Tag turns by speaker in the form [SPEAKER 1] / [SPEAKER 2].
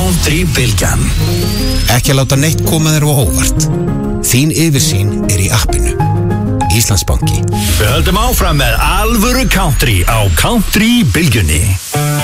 [SPEAKER 1] Country-bylgjan.
[SPEAKER 2] Ekki að láta neitt koma þér á óvart. Þín yfirsýn í appinu. Íslandsbanki.
[SPEAKER 1] Við höldum áfram með alvöru country á Country-bylgjunni.